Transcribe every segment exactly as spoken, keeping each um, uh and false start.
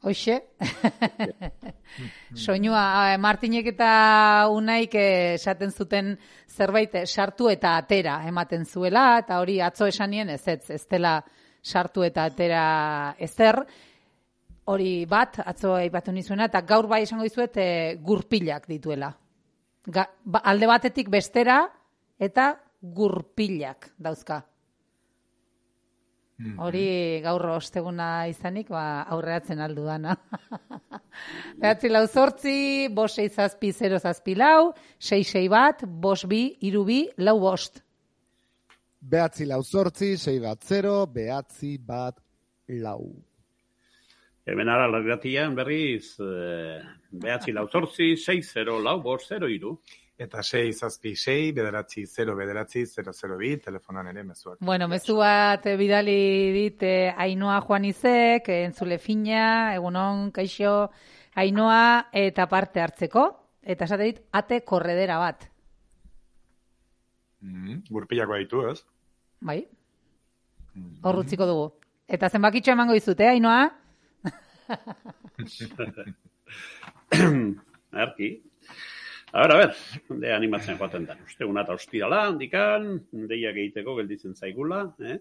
Hoxe. Soinua, Martinek eta Unaik esaten zuten zerbait sartu eta atera ematen zuela, eta hori atzo esanien ez ez, ez dela sartu eta atera ezer. Hori bat, atzo aipatu nizuena, eta gaur bai esango dizuet e, gurpilak dituela. Ga, ba, alde batetik bestera eta gurpilak dauzka. Mm-hmm. Hori gaur osteguna izanik, ba, aurreatzen aldu dana. Behatzi lau zortzi, bost sei zazpi, zero zazpi lau, sei sei bat, bost bi, iru bi, lau bost. Behatzi lau zortzi, sei bat zero, behatzi bat lau. Hemen ara largatian berriz, eh, behatzi lau zortzi, sei zero, lau bost, zero iru. Eta sei zazpi sei, bederatzi, zero, bederatzi, zero, zero bi, telefonan ere mezuak. Bueno, mezu bat bidali dit eh, Ainhoa Juanizek, entzule fina, egunon, kaixo, Ainhoa, eta parte hartzeko. Eta esate dit, ate korredera bat. Mm, Gurpilako ditu, ez? Bai. Hor utziko dugu. Eta zenbakitxo emango dizute, eh, Ainhoa? Arki. A ber, a ber, de animatzen joaten da. Usteguna eta ostirala, handikan, deiak egiteko gelditzen zaigula. Eh?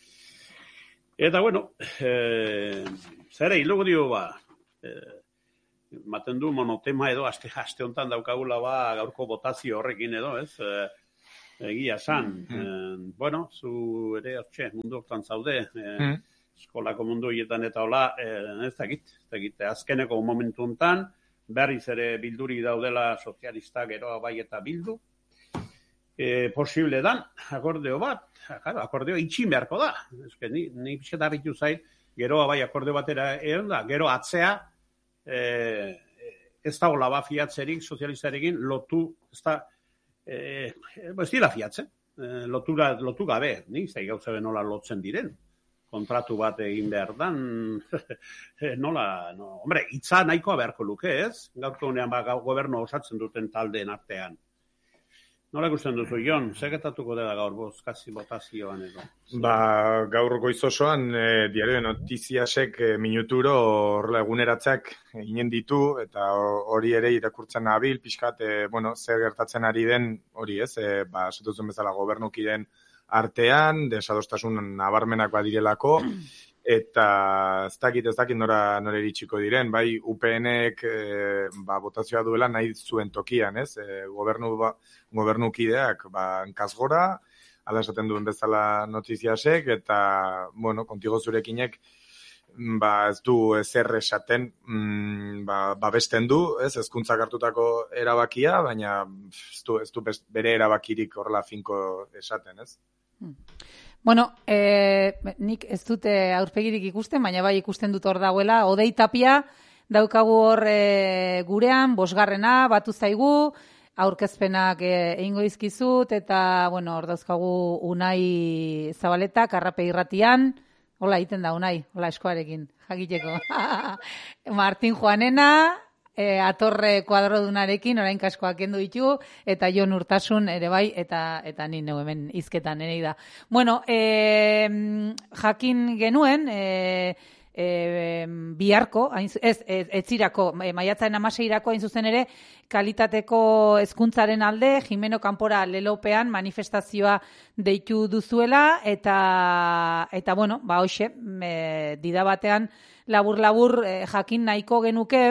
Eta, bueno, eh, zere, hilugu dio, ba, eh, maten du monotema edo, aste, aste hontan daukagula, ba, gaurko botazio horrekin edo, ez? Eh, egia san. Mm-hmm. eh, bueno, zu ere, hortxe, mundu hortan zaude, eh, mm-hmm. eskolako mundu hietan eta hola, eh, ez dakit, ez dakit, azkeneko momentu hontan, berriz ere bilduri daudela sozialistak geroa bai eta bildu. E, posible dan, akordeo bat, akordeo itxin beharko da. Eske, ni, ni pixetarritu zait, geroa bai akordeo batera egon da, gero atzea, e, ez da hola ba fiatzerik sozialistarekin lotu, ez da, e, ez dira fiatzen, e, lotura, lotu gabe, ni zai gauza nola lotzen diren. Kontratu bat egin behar dan, nola, no, hombre, hitza nahikoa beharko luke, ez? Gaurko honean ba, gobernu osatzen duten taldeen artean. Nola ikusten duzu, Jon, segetatuko dela gaur bozkazi botazioan edo? Ba, gaur goiz osoan, e, diario notiziasek e, minuturo horrela eguneratzeak inen ditu, eta hori ere irakurtzen nabil, pixkat, e, bueno, zer gertatzen ari den hori, ez? E, ba, esatzen bezala gobernukiden artean, desadostasun nabarmenak badirelako, eta ez dakit, ez dakit nora, nora iritsiko diren, bai U P N-ek e, ba, botazioa duela nahi zuen tokian, ez? E, gobernu, ba, gobernukideak ba, hankazgora, ala esaten duen bezala notiziasek, eta, bueno, kontigo zurekinek, ba, ez du ezer esaten, mm, ba, babesten du, ez? Hezkuntzak hartutako erabakia, baina ez du, ez du bere erabakirik horrela finko esaten, ez? Bueno, eh, nik ez dute aurpegirik ikusten, baina bai ikusten dut hor dagoela. Odei Tapia daukagu hor e, gurean, bosgarrena, batu zaigu, aurkezpenak egingo dizkizut, eta, bueno, hor dauzkagu Unai Zabaleta, Karrape irratian, hola egiten da Unai, hola eskoarekin, jakiteko. Martin Juanena, E, atorre kuadrodunarekin, orain kaskoak kendu ditu, eta Jon Urtasun ere bai, eta eta ni neu hemen hizketan ere da. Bueno, e, jakin genuen, e, e, biharko, ez, ez, etzirako, e, maiatzaren hamaseirako hain zuzen ere, kalitateko hezkuntzaren alde, Jimeno Kanpora lelopean manifestazioa deitu duzuela, eta, eta bueno, ba hoxe, e, dida batean, labur-labur e, jakin nahiko genuke,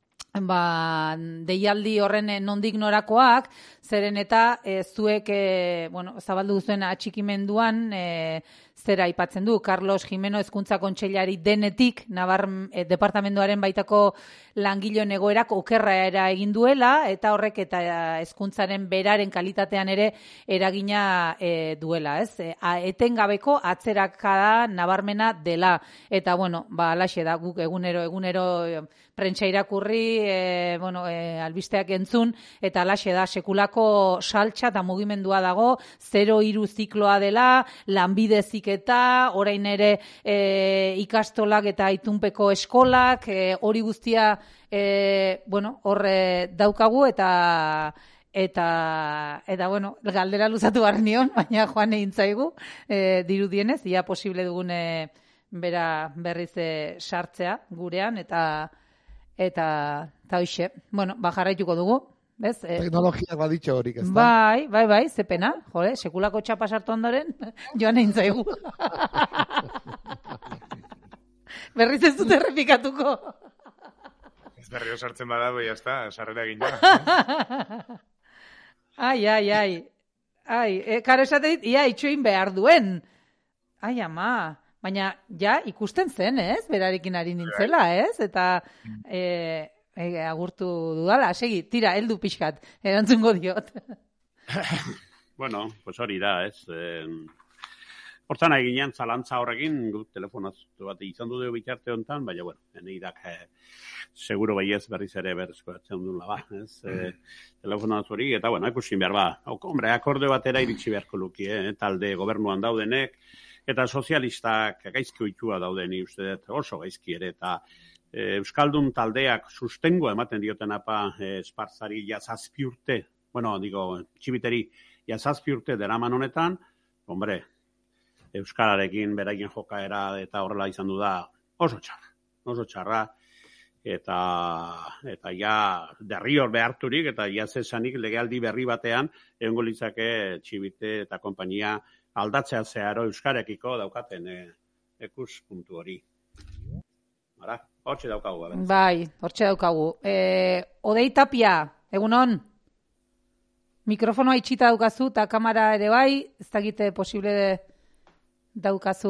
ba, deialdi horren nondik norakoak, zeren eta e, zuek e, bueno, zabaldu duzuen atxikimenduan e, zera aipatzen du, Carlos Jimeno hezkuntza kontseilari denetik, Nabar e, departamenduaren baitako langileon egoerak okerra era egin duela, eta horrek eta hezkuntzaren beraren kalitatean ere eragina e, duela, ez? E, a, etengabeko atzerakada nabarmena dela, eta bueno, ba, alaxe da, guk egunero, egunero e, prentsa irakurri, e, bueno, e, albisteak entzun, eta alaxe da, sekulako saltxa eta mugimendua dago, zero hiru zikloa dela, lanbide ziketa, orain ere e, ikastolak eta itunpeko eskolak, e, hori guztia, e, bueno, horre daukagu, eta eta, eta bueno, galdera luzatu behar nion, baina joan egin zaigu, e, dirudienez, ia posible dugun e, bera berriz e, sartzea gurean, eta eta eta hoxe. Bueno, ba jarraituko dugu, bez? E, Teknologiak baditxo horik, ez da? bai, bai, bai, ze pena, jole, sekulako txapa sartu ondoren, joan egin zaigu. Berriz ez dut errepikatuko. Ez berrio sartzen badago, jazta, sarrera egin da. Ai, ai, ai. Ai, e, karo esate dit, ia, itxoin behar duen. Ai, ama. Baina, ja, ikusten zen, ez? Berarekin ari nintzela, ez? Eta e, e, agurtu dudala. Segi, tira, heldu pixkat. Erantzungo diot. Bueno, pues hori da, ez? Eh, Hortzan eginean zalantza horrekin, gu telefonatu bat izan du dugu bitarte honetan, baina, bueno, eneidak eh, seguro baiez berriz ere berrezko atzen duen laba, ez? Eh, telefonatu hori, eta, bueno, ikusin behar ba. Hombre, akorde batera iritsi beharko luki, eh? Talde gobernuan daudenek, eta sozialistak gaizki ohitua daudeni uste dut, oso gaizki ere, eta e, Euskaldun taldeak sustengo ematen dioten apa e, Esparzari jazazpi urte, bueno, digo, txibiteri jazazpi urte deraman honetan, hombre, Euskararekin beraien jokaera eta horrela izan du da oso txarra, oso txarra, eta eta ja derrior beharturik, eta ja zesanik legealdi berri batean, egongo litzake txibite eta konpainia aldatzea zeharo euskarekiko daukaten e, ekus puntu hori. Bara, hortxe daukagu. Abentz. Bai, hortxe daukagu. E, Odei Tapia, egunon? Mikrofonoa itxita daukazu eta kamera ere bai, ez dakite posible daukazu